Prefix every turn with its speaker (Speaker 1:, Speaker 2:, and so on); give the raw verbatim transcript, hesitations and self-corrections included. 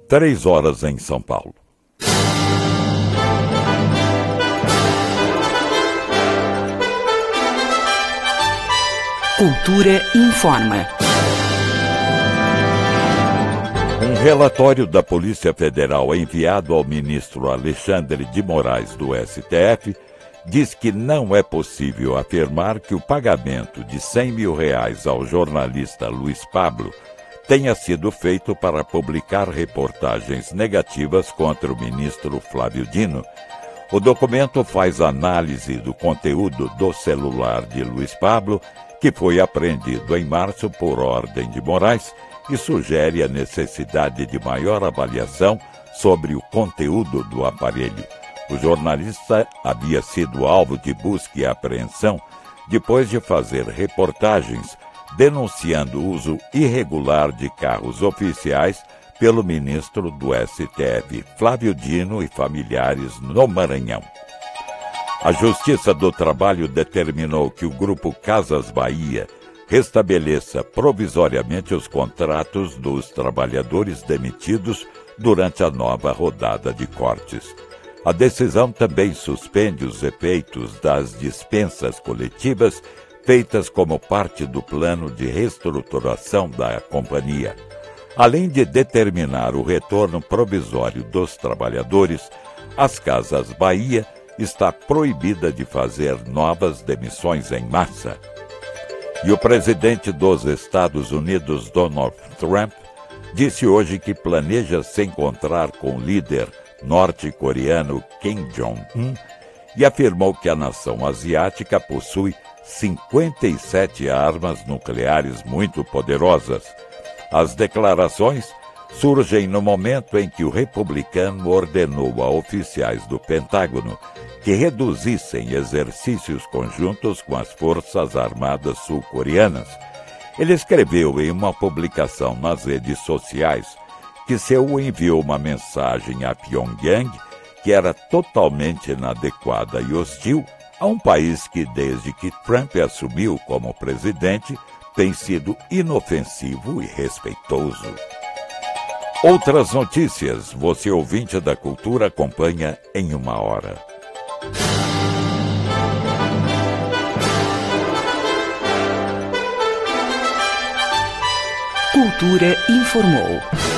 Speaker 1: Três horas em São Paulo.
Speaker 2: Cultura informa.
Speaker 1: Um relatório da Polícia Federal enviado ao ministro Alexandre de Moraes do S T F diz que não é possível afirmar que o pagamento de cem mil reais ao jornalista Luiz Pablo tenha sido feito para publicar reportagens negativas contra o ministro Flávio Dino. O documento faz análise do conteúdo do celular de Luiz Pablo, que foi apreendido em março por ordem de Moraes, e sugere a necessidade de maior avaliação sobre o conteúdo do aparelho. O jornalista havia sido alvo de busca e apreensão depois de fazer reportagens denunciando o uso irregular de carros oficiais pelo ministro do S T F, Flávio Dino, e familiares no Maranhão. A Justiça do Trabalho determinou que o Grupo Casas Bahia restabeleça provisoriamente os contratos dos trabalhadores demitidos durante a nova rodada de cortes. A decisão também suspende os efeitos das dispensas coletivas feitas como parte do plano de reestruturação da companhia. Além de determinar o retorno provisório dos trabalhadores, as Casas Bahia está proibida de fazer novas demissões em massa. E o presidente dos Estados Unidos, Donald Trump, disse hoje que planeja se encontrar com o líder norte-coreano Kim Jong-un e afirmou que a nação asiática possui cinquenta e sete armas nucleares muito poderosas. As declarações surgem no momento em que o republicano ordenou a oficiais do Pentágono que reduzissem exercícios conjuntos com as Forças Armadas sul-coreanas. Ele escreveu em uma publicação nas redes sociais que Seul enviou uma mensagem a Pyongyang que era totalmente inadequada e hostil a um país que, desde que Trump assumiu como presidente, tem sido inofensivo e respeitoso. Outras notícias, você ouvinte da Cultura acompanha em uma hora.
Speaker 2: Cultura informou.